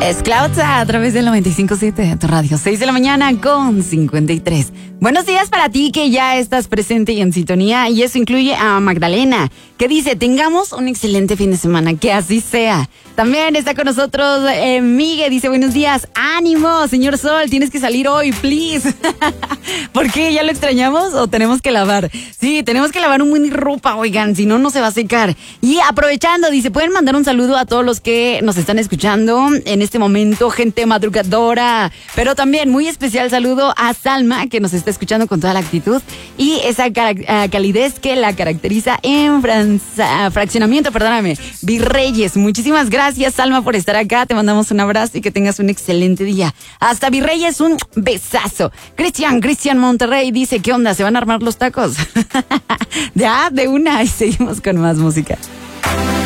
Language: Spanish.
Es Clouds a través del 95.7 de tu radio. 6 de la mañana con 53. Buenos días para ti que ya estás presente y en sintonía. Y eso incluye a Magdalena, que dice, tengamos un excelente fin de semana, que así sea. También está con nosotros Miguel, dice, buenos días, ánimo, señor Sol, tienes que salir hoy, please. ¿Por qué? ¿Ya lo extrañamos o tenemos que lavar? Sí, tenemos que lavar un buen ropa, oigan, si no, no se va a secar. Y aprovechando, dice, pueden mandar un saludo a todos los que nos están escuchando en este momento, gente madrugadora, pero también muy especial saludo a Salma, que nos está escuchando con toda la actitud y esa calidez que la caracteriza en fraccionamiento, Virreyes. Muchísimas gracias, Salma, por estar acá, te mandamos un abrazo y que tengas un excelente día. Hasta Virreyes, un besazo. Cristian Monterrey dice, ¿qué onda? ¿Se van a armar los tacos? Ya, de una, y seguimos con más música.